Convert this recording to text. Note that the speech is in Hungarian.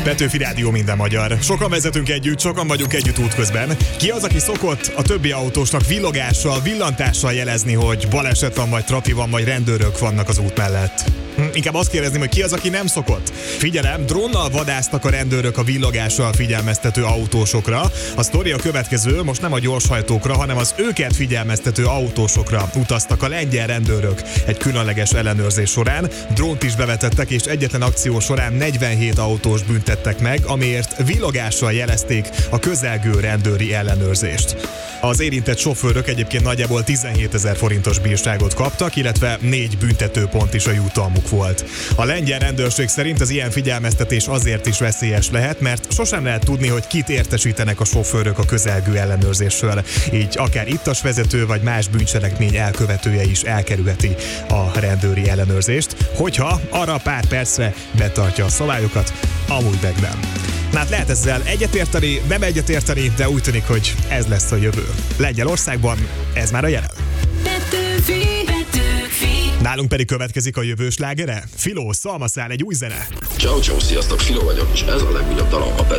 Petőfi Rádió, minden magyar. Sokan vezetünk együtt, sokan vagyunk együtt útközben. Ki az, aki szokott a többi autósnak villogással, villantással jelezni, hogy baleset van, vagy trafi van, vagy rendőrök vannak az út mellett? Inkább azt kérdezném, hogy ki az, aki nem szokott. Figyelem, drónnal vadásztak a rendőrök a villogással figyelmeztető autósokra. A sztori a következő, most nem a gyorshajtókra, hanem az őket figyelmeztető autósokra utaztak a lengyel rendőrök egy különleges ellenőrzés során. Drónt is bevetettek, és egyetlen akció során 47 autós büntettek meg, amiért villogással jelezték a közelgő rendőri ellenőrzést. Az érintett sofőrök egyébként nagyjából 17 000 forintos bírságot kaptak, illetve 4 büntetőpont is a jutalmuk volt. A lengyel rendőrség szerint az ilyen figyelmeztetés azért is veszélyes lehet, mert sosem lehet tudni, hogy kit értesítenek a sofőrök a közelgő ellenőrzésről. Így akár ittas vezető vagy más bűncselekmény elkövetője is elkerülheti a rendőri ellenőrzést, hogyha arra pár percre betartja a szabályokat, amúgy meg nem. Hát lehet ezzel egyetérteni, nem egyetérteni, de úgy tűnik, hogy ez lesz a jövő. Lengyelországban ez már a jelen. Nálunk pedig következik a jövő slágere. Filó, Szalmaszál, egy új zene. Ciao, sziasztok, Filó vagyok, és ez a legújabb dalom a